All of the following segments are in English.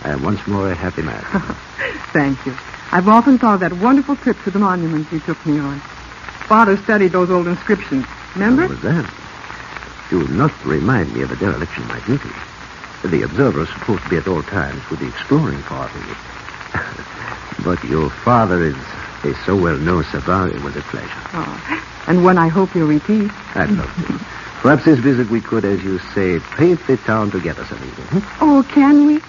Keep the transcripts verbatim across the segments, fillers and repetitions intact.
I am once more a happy man. Thank you. I've often thought of that wonderful trip to the monuments you took me on. Father studied those old inscriptions. Remember? What was that? Do not remind me of a dereliction of my duty. The observer is supposed to be at all times with the exploring party. But your father is, is so well-known savant, it was a pleasure. Oh, and one I hope you'll repeat. I'd love to. Perhaps this visit we could, as you say, paint the town together some evening. Hmm? Oh, can we?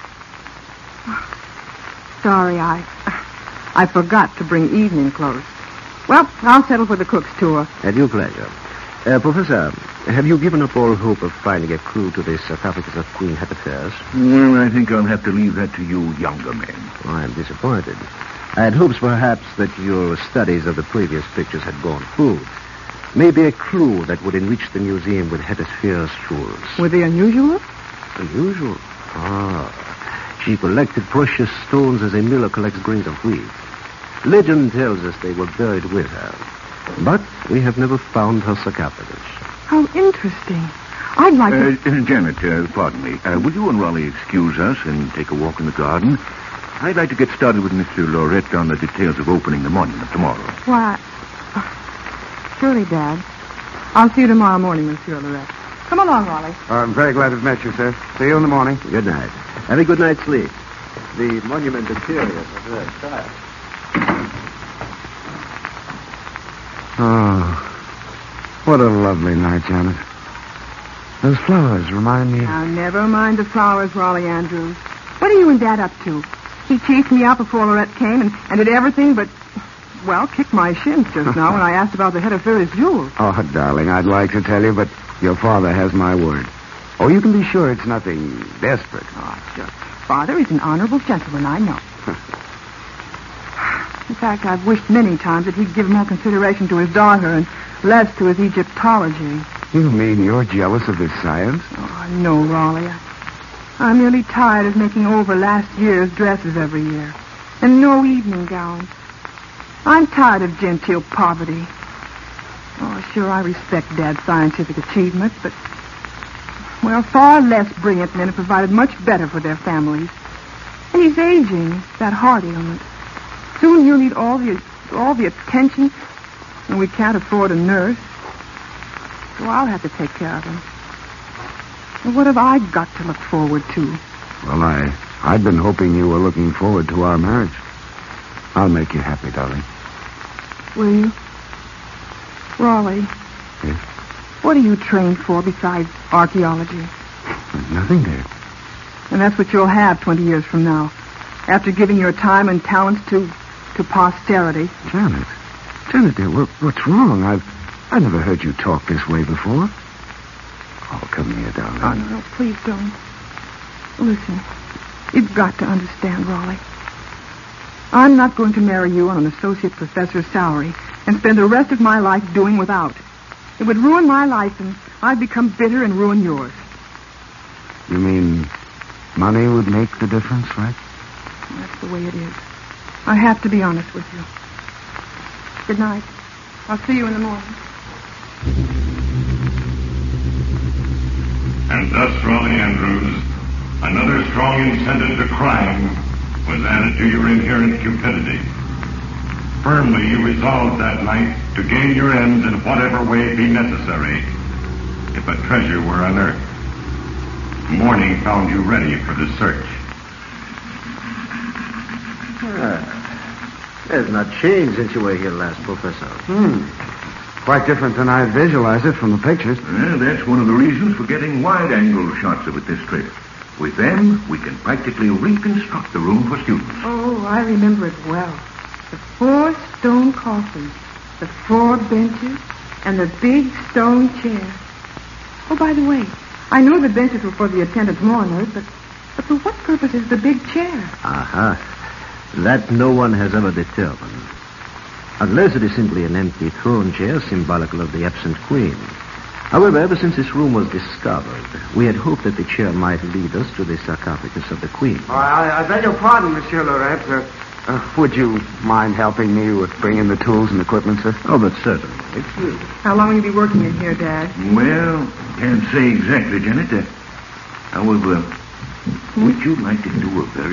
Sorry, I... I forgot to bring evening clothes. Well, I'll settle for the cook's tour. At your pleasure. Uh, Professor, have you given up all hope of finding a clue to the sarcophagus of Queen Hephaestus? Well, I think I'll have to leave that to you younger men. Oh, I'm disappointed. I had hopes, perhaps, that your studies of the previous pictures had borne fruit. Maybe a clue that would enrich the museum with Hephaestus jewels. Were they unusual? Unusual? Ah. She collected precious stones as a miller collects grains of wheat. Legend tells us they were buried with her. But we have never found her sarcophagus. How interesting. I'd like uh, to... Uh, Janet, uh, pardon me. Uh, will you and Raleigh excuse us and take a walk in the garden? I'd like to get started with Mister Lorette on the details of opening the monument tomorrow. Why... Uh, surely, Dad. I'll see you tomorrow morning, Monsieur Lorette. Come along, Raleigh. I'm very glad to have met you, sir. See you in the morning. Good night. Have a good night's sleep. The monument is curious of her style. Oh, what a lovely night, Janet. Those flowers remind me of... Now, never mind the flowers, Raleigh Andrews. What are you and Dad up to? He chased me out before Lorette came and, and did everything but, well, kick my shins just now when I asked about the head of Phyllis jewels. Oh, darling, I'd like to tell you, but your father has my word. Oh, you can be sure it's nothing desperate. Oh, just Father is an honorable gentleman, I know. In fact, I've wished many times that he'd give more consideration to his daughter and less to his Egyptology. You mean you're jealous of his science? Oh, no, Raleigh. I'm really tired of making over last year's dresses every year. And no evening gowns. I'm tired of genteel poverty. Oh, sure, I respect Dad's scientific achievements, but, well, far less brilliant men have provided much better for their families. And he's aging, that heart ailment. Soon he'll need all the all the attention, and we can't afford a nurse. So I'll have to take care of him. And what have I got to look forward to? Well, I, I'd been hoping you were looking forward to our marriage. I'll make you happy, darling. Will you? Raleigh. Yes? What are you trained for besides archaeology? Nothing, dear. And that's what you'll have twenty years from now, after giving your time and talents to to posterity. Janet. Janet, dear, what, what's wrong? I've, I've never heard you talk this way before. Oh, come here, darling. Oh, no, no, please don't. Listen, you've got to understand, Raleigh. I'm not going to marry you on an associate professor's salary and spend the rest of my life doing without. It would ruin my life, and I'd become bitter and ruin yours. You mean money would make the difference, right? That's the way it is. I have to be honest with you. Good night. I'll see you in the morning. And thus, Raleigh Andrews, another strong incentive to crime was added to your inherent cupidity. Firmly you resolved that night to gain your ends in whatever way be necessary, if a treasure were unearthed. Morning found you ready for the search. Ah, there's not changed since you were here last, Professor. Hmm. Quite different than I visualized it from the pictures. Well, that's one of the reasons for getting wide-angle shots of it this trip. With them, we can practically reconstruct the room for students. Oh, I remember it well. The four stone coffins, the four benches, and the big stone chair. Oh, by the way, I know the benches were for the attendant mourners, but, but for what purpose is the big chair? Aha. That no one has ever determined. Unless it is simply an empty throne chair symbolical of the absent queen. However, ever since this room was discovered, we had hoped that the chair might lead us to the sarcophagus of the queen. Oh, I, I beg your pardon, Monsieur Lorette. Uh, uh, would you mind helping me with bringing the tools and equipment, sir? Oh, but certainly. Excuse me. How long will you be working in here, Dad? Well, can't say exactly, Janet. Uh, however, would you like to do a very